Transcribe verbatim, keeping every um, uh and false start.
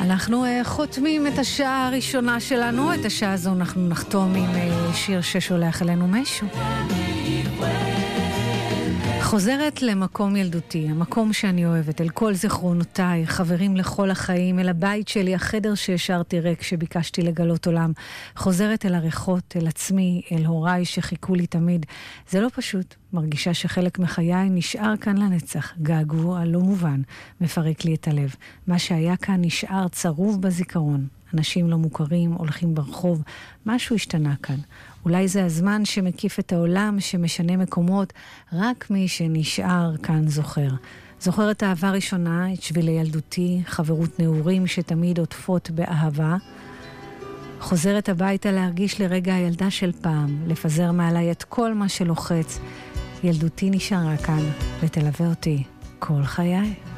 אנחנו uh, חותמים את השעה הראשונה שלנו, את השעה הזו אנחנו נחתום עם uh, שיר ששולח אלינו משהו. חוזרת למקום ילדותי, המקום שאני אוהבת, אל כל זיכרונותיי, חברים לכל החיים, אל הבית שלי, החדר שהשארתי ריק שביקשתי לגלות עולם. חוזרת אל הריחות, אל עצמי, אל הוריי שחיכו לי תמיד. זה לא פשוט, מרגישה שחלק מחיי נשאר כאן לנצח, געגוע לא מובן, מפרק לי את הלב. מה שהיה כאן נשאר צרוב בזיכרון. אנשים לא מוכרים, הולכים ברחוב, משהו השתנה כאן. אולי זה הזמן שמקיף את העולם, שמשנה מקומות, רק מי שנשאר כאן זוכר. זוכר את האהבה ראשונה, את שבילי ילדותי, חברות נעורים שתמיד עוטפות באהבה. חוזרת הביתה להרגיש לרגע הילדה של פעם, לפזר מעליי את כל מה שלוחץ. ילדותי נשארה כאן, ותלווה אותי כל חיי.